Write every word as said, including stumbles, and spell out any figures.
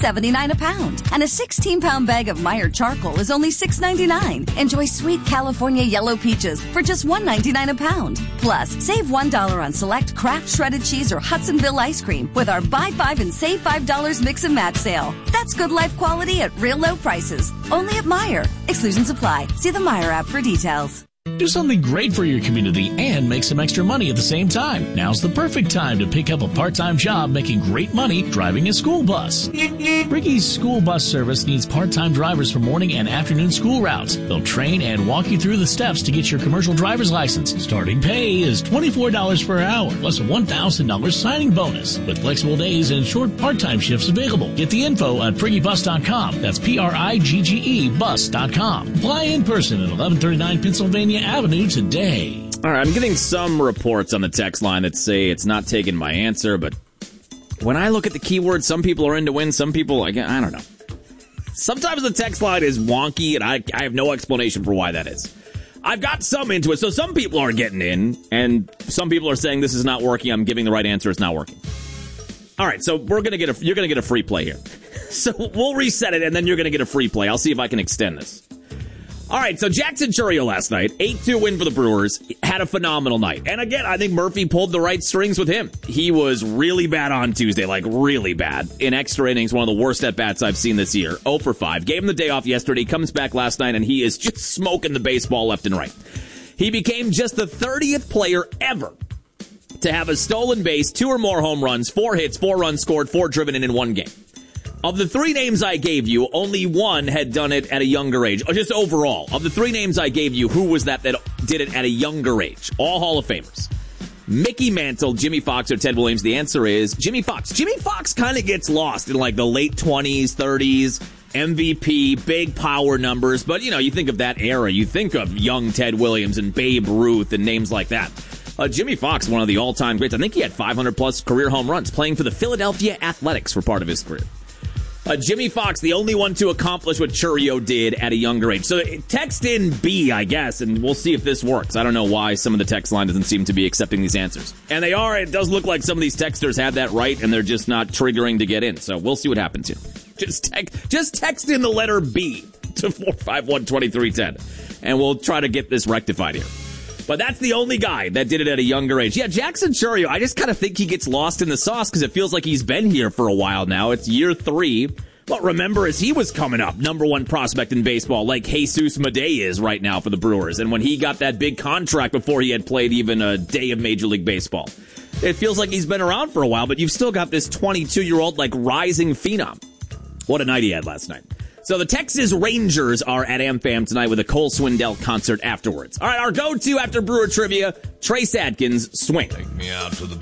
seventy-nine a pound. And a sixteen-pound bag of Meyer charcoal is only six ninety-nine. Enjoy sweet California yellow peaches for just one ninety-nine a pound. Plus, save one dollar on select Kraft shredded cheese or Hudsonville ice cream with our buy five and save five dollars mix and match sale. That's good life quality at real low prices. Only at Meyer. Exclusions apply. See the Meyer app for details. Do something great for your community and make some extra money at the same time. Now's the perfect time to pick up a part-time job making great money driving a school bus. Briggy's school bus service needs part-time drivers for morning and afternoon school routes. They'll train and walk you through the steps to get your commercial driver's license. Starting pay is twenty-four dollars per hour, plus a one thousand dollars signing bonus, with flexible days and short part-time shifts available. Get the info at priggy bus dot com. That's P R I G G E bus dot com. Apply in person at eleven thirty-nine Pennsylvania Avenue today. All right, I'm getting some reports on the text line that say it's not taking my answer, but when I look at the keywords, some people are in to win, some people, I don't know. Sometimes the text line is wonky, and I, I have no explanation for why that is. I've got some into it, so some people are getting in, and some people are saying this is not working, I'm giving the right answer, it's not working. All right, so we're gonna get a, you're going to get a free play here. So we'll reset it, and then you're going to get a free play. I'll see if I can extend this. All right, so Jackson Chourio last night, eight two win for the Brewers, had a phenomenal night. And again, I think Murphy pulled the right strings with him. He was really bad on Tuesday, like really bad. In extra innings, one of the worst at-bats I've seen this year, oh for five. Gave him the day off yesterday, comes back last night, and he is just smoking the baseball left and right. He became just the thirtieth player ever to have a stolen base, two or more home runs, four hits, four runs scored, four driven in in one game. Of the three names I gave you, only one had done it at a younger age. Or just overall, of the three names I gave you, who was that that did it at a younger age? All Hall of Famers. Mickey Mantle, Jimmy Foxx, or Ted Williams. The answer is Jimmy Foxx. Jimmy Foxx kind of gets lost in like the late twenties, thirties, M V P, big power numbers. But, you know, you think of that era. You think of young Ted Williams and Babe Ruth and names like that. Uh, Jimmy Foxx, one of the all-time greats. I think he had five hundred plus career home runs playing for the Philadelphia Athletics for part of his career. Uh, Jimmy Foxx, the only one to accomplish what Chourio did at a younger age. So text in B, I guess, and we'll see if this works. I don't know why some of the text line doesn't seem to be accepting these answers. And they are. It does look like some of these texters have that right, and they're just not triggering to get in. So we'll see what happens here. Just, te- just text in the letter B to four five one, two three one zero, and we'll try to get this rectified here. But that's the only guy that did it at a younger age. Yeah, Jackson Chourio, I just kind of think he gets lost in the sauce because it feels like he's been here for a while now. It's year three. But remember, as he was coming up, number one prospect in baseball, like Jesus Madej is right now for the Brewers. And when he got that big contract before he had played even a day of Major League Baseball. It feels like he's been around for a while, but you've still got this twenty-two-year-old, like, rising phenom. What a night he had last night. So the Texas Rangers are at AmFam tonight with a Cole Swindell concert afterwards. All right, our go-to after Brewer trivia, Trace Adkins, Swing. Take me out to the